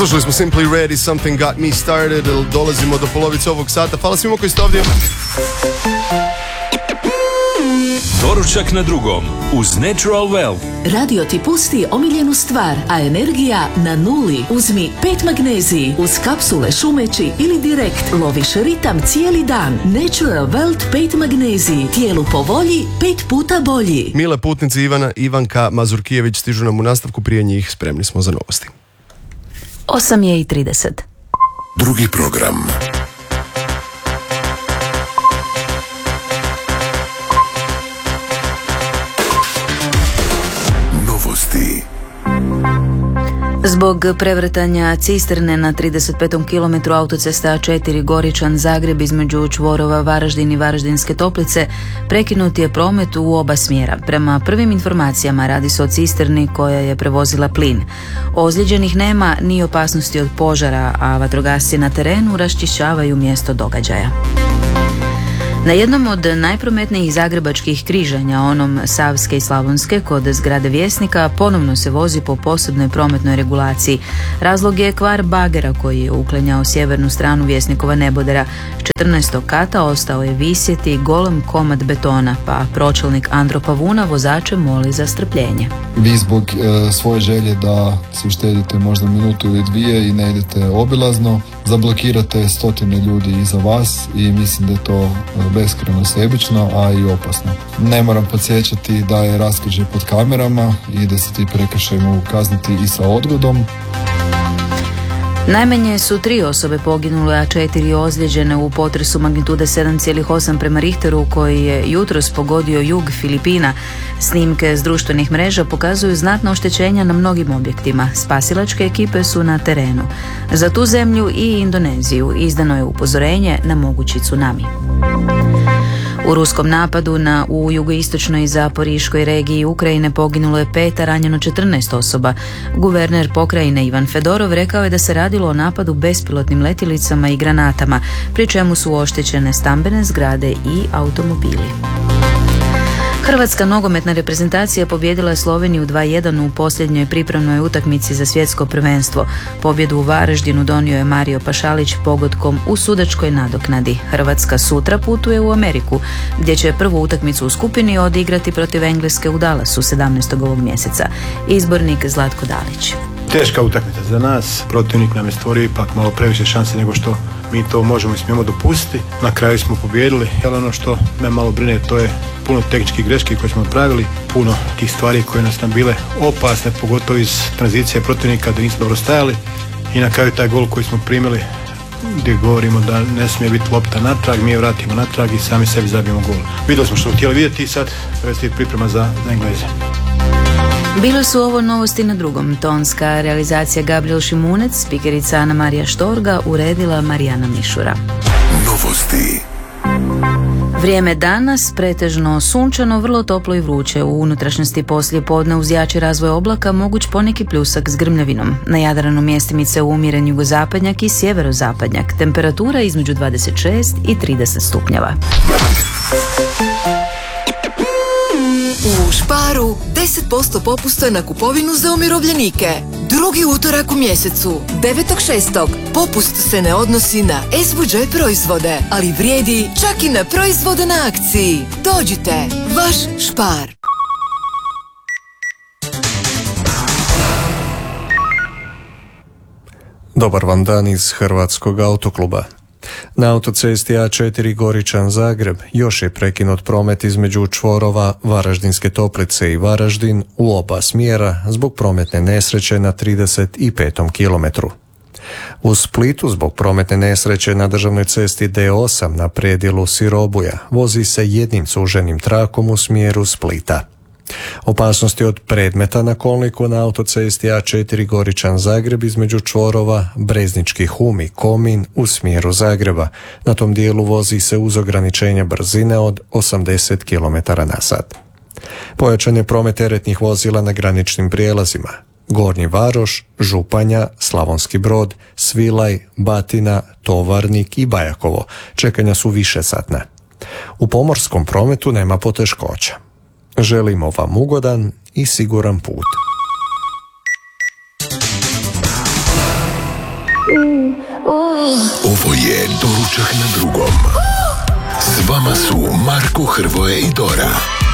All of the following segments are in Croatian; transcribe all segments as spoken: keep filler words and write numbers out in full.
Slušali smo Simply Red i Something Got Me Started. Dolazimo do polovice ovog sata. Hvala svima koji ste ovdje. Doručak na drugom uz Natural Well. Radio ti pusti omiljenu stvar, a energija na nuli. Uzmi pet magneziji uz kapsule šumeći ili direkt. Loviš ritam cijeli dan. Natural Well pet magneziji. Tijelu po volji, pet puta bolji. Mile putnici Ivana, Ivanka Mazurkijević stižu nam u nastavku, prije njih spremni smo za novosti. osam je i trideset. Drugi program. Novosti. Zbog prevrtanja cisterne na trideset petom kilometru autoceste A četiri Goričan Zagreb između čvorova Varaždin i Varaždinske Toplice prekinut je promet u oba smjera. Prema prvim informacijama radi se o cisterni koja je prevozila plin. Ozlijeđenih nema ni opasnosti od požara, a vatrogasci na terenu raščišćavaju mjesto događaja. Na jednom od najprometnijih zagrebačkih križanja, onom Savske i Slavonske, kod zgrade Vjesnika, ponovno se vozi po posebnoj prometnoj regulaciji. Razlog je kvar bagera koji je uklanjao sjevernu stranu Vjesnikova nebodera. S četrnaestog kata ostao je visjeti golem komad betona, pa pročelnik Andro Pavuna vozače moli za strpljenje. Vi zbog e, svoje želje da se uštedite možda minutu ili dvije i ne idete obilazno, zablokirate stotine ljudi iza vas i mislim da je to beskrajno sebično, a i opasno. Ne moram podsjećati da je raskrižje pod kamerama i da se ti prekršaji mogu kazniti i sa odgodom. Najmanje su tri osobe poginule, a četiri ozlijeđene u potresu magnitude sedam zarez osam prema Richteru koji je jutros pogodio jug Filipina. Snimke s društvenih mreža pokazuju znatna oštećenja na mnogim objektima. Spasilačke ekipe su na terenu. Za tu zemlju i Indoneziju izdano je upozorenje na mogući tsunami. U ruskom napadu na u jugoistočnoj i zaporiškoj regiji Ukrajine poginulo je pet, a ranjeno četrnaest osoba. Guverner pokrajine Ivan Fedorov rekao je da se radilo o napadu bespilotnim letjelicama i granatama, pri čemu su oštećene stambene zgrade i automobili. Hrvatska nogometna reprezentacija pobijedila je Sloveniju dva jedan u posljednjoj pripremnoj utakmici za svjetsko prvenstvo. Pobjedu u Varaždinu donio je Mario Pašalić pogodkom u sudačkoj nadoknadi. Hrvatska sutra putuje u Ameriku, gdje će prvu utakmicu u skupini odigrati protiv Engleske u Dallasu sedamnaestog ovog mjeseca. Izbornik Zlatko Dalić. Teška utakmica za nas, protivnik nam je stvorio ipak malo previše šanse nego što mi to možemo i smijemo dopustiti. Na kraju smo pobijedili, ali ono što me malo brine to je puno tehničkih greški koje smo pravili, puno tih stvari koje nas nam bile opasne, pogotovo iz tranzicije protivnika da nismo dobro stajali i na kraju taj gol koji smo primili gdje govorimo da ne smije biti lopta natrag, mi je vratimo natrag i sami sebi zabijemo gol. Vidjeli smo što smo htjeli vidjeti i sad predstaviti priprema za, za Engleze. Bile su ovo novosti na drugom. Tonska realizacija Gabriel Šimunec, spikerica Ana Marija Štorga, uredila Marijana Mišura. Novosti. Vrijeme danas pretežno sunčano, vrlo toplo i vruće. U unutrašnjosti poslije podne uz jači razvoj oblaka moguć poneki pljusak s grmljavinom. Na Jadranu mjestimice umjeren jugozapadnjak i sjeverozapadnjak. Temperatura između dvadeset šest i trideset stupnjeva. U Sparu deset posto popusta na kupovinu za umirovljenike. Drugi utorak u mjesecu, devetog šestog Popust se ne odnosi na es vu đe proizvode, ali vrijedi čak i na proizvode na akciji. Dođite, vaš Spar. Dobar vam dan iz Hrvatskog autokluba. Na autocesti A četiri Goričan Zagreb još je prekinut promet između čvorova Varaždinske Toplice i Varaždin u oba smjera zbog prometne nesreće na trideset petom kilometru. U Splitu zbog prometne nesreće na državnoj cesti D osam na predjelu Sirobuja vozi se jednim suženim trakom u smjeru Splita. Opasnosti od predmeta na kolniku na autocesti A četiri Goričan Zagreb između čvorova Breznički Hum i Komin u smjeru Zagreba. Na tom dijelu vozi se uz ograničenja brzine od osamdeset kilometara na sat. Pojačan je promet teretnih vozila na graničnim prijelazima. Gornji Varoš, Županja, Slavonski Brod, Svilaj, Batina, Tovarnik i Bajakovo. Čekanja su višesatna. U pomorskom prometu nema poteškoća. Želimo vam ugodan i siguran put. Ovo je Doručak na drugom. S vama su Marko, Hrvoje i Dora.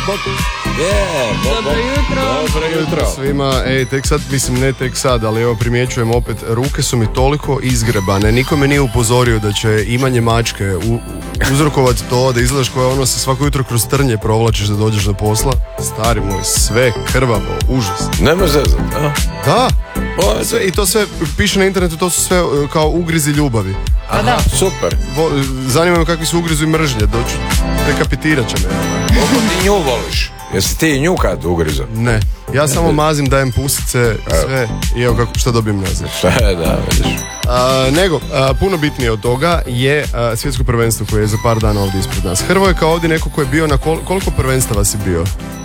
Dobro jutro. Dobro jutro svima. Ej, tek sad, mislim ne tek sad, ali evo primjećujem opet, ruke su mi toliko izgrebane. Niko me nije upozorio da će imanje mačke u, uzrokovati to da izgledaš koja ono se svako jutro kroz trnje provlačiš da dođeš do posla. Stari moj, sve krvavo, užas. Nema zezat, a? Da. O, sve, i to sve piše na internetu, to su sve uh, kao ugrizi ljubavi. Aha, da. Super. Vo, zanima me kakvi su ugrizi mržnje, doću, dekapitirat će me. Koliko ti nju voliš? Jesi ti nju kad ugrizo? Ne, ja samo mazim, dajem pusice, sve i evo kako što dobijem nazad. Sve, da, vidiš. A, nego, a, puno bitnije od toga je a, svjetsko prvenstvo koje je za par dana ovdje ispred nas. Hrvoje kao ovdje neko ko je bio na kol, koliko prvenstava si bio?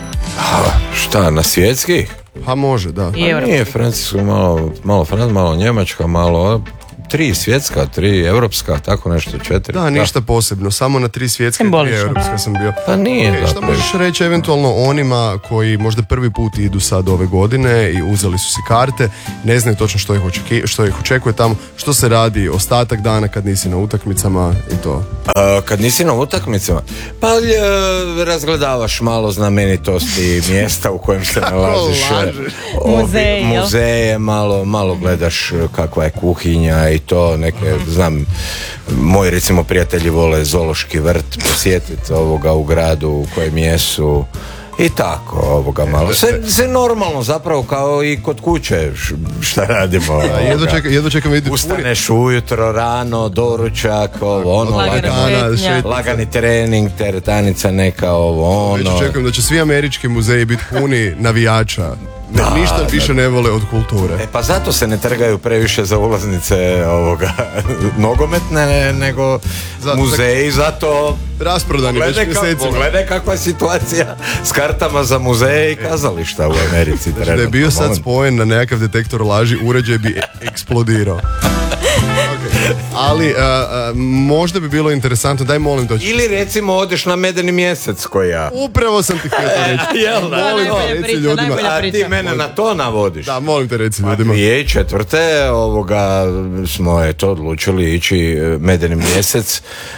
A, šta, na svjetskih? Pa može, da. Pa nije Francusko, malo, malo Francuska, malo Njemačka, malo... Tri svjetska, tri europska, tako nešto, četiri. Da, ništa posebno, samo na tri svjetske i tri europska sam bio. Pa nije. Okay, šta možeš reći eventualno onima koji možda prvi put idu sad ove godine i uzeli su si karte, ne znaju točno što ih, očeki, što ih očekuje tamo, što se radi ostatak dana kad nisi na utakmicama i to? A, kad nisi na utakmicama? Pa e, razgledavaš malo znamenitosti mjesta u kojem se nalaziš. Muzeje. Muzeje, malo, malo gledaš kakva je kuhinja i to neke, znam, moji recimo prijatelji vole zoološki vrt posjetiti ovoga u gradu u kojem jesu i tako ovoga malo. Sve, sve normalno zapravo kao i kod kuće šta radimo. Jedno čekam, jedno čekam vidjeti. Ustaneš ujutro, rano, doručak, ovo ono, lagani, lagani trening, teretanica neka, ovo ono. Već čekam da će svi američki muzeji biti puni navijača. Ne, da, ništa da, više ne vole od kulture. E pa zato se ne trgaju previše za ulaznice ovoga nogometne, nego zato, muzeji, zato rasprodani već mjesecima. Pogledaj kakva je situacija s kartama za muzeje i kazališta u Americi. Znači da je bio sad spojen na nekakav detektor laži, uređaj bi eksplodirao. Okay. Ali a, a, možda bi bilo interesantno, daj molim to. Ili recimo odeš na medeni mjesec koji ja. Upravo sam ti htio to reći. Jel da? Molim te reci ljudima. A ti mene na to navodiš. Da, molim te reci ljudima. dvije tisuće četvrte ovoga smo eto odlučili ići medeni mjesec.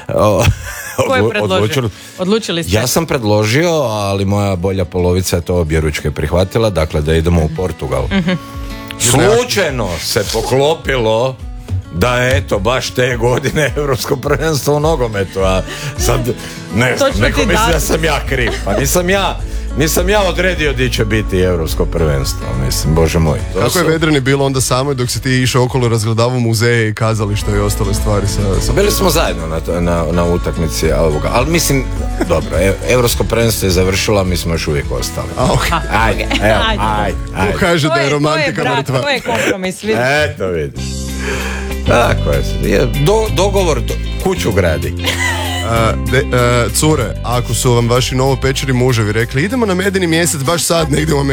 Ko je predložio? Odlučili ste? Ja sam predložio, ali moja bolja polovica je to objeručke prihvatila, dakle da idemo u Portugal. Mm-hmm. Slučajno se poklopilo da je eto baš te godine Europsko prvenstvo u nogometu, a sad ne znam, neko misli da sam ja kriv, pa nisam ja Nisam ja odredio di će biti Europsko prvenstvo, mislim, bože moj. Kako su... je vedreni bilo onda samo dok si ti išao okolo razgledavao muzeje i kazališta i ostale stvari sa... sa... Bili smo zajedno na, na, na utakmici ovoga, ali mislim, dobro, e, Europsko prvenstvo je završilo, mi smo još uvijek ostali. A, okay. Ajde, evo, ajde, ajde. ajde. Ko kaže da je romantika mrtva? To je kompromis, vidiš. Eto, vidiš. Tako je, do, dogovor, do, kuću gradi. Uh, de, uh, cure, ako su vam vaši novopečeni muževi rekli idemo na medeni mjesec baš sad negdje u Americi,